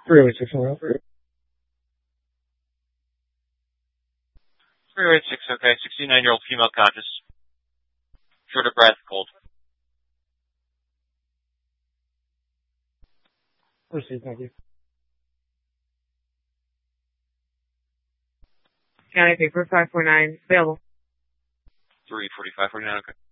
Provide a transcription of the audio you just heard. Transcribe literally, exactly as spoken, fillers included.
three oh eight six one. three oh eight six, okay. sixty-nine-year-old female conscious. Short of breath, cold. Proceed, thank you. County paper five four nine available. three forty-five forty-nine, okay.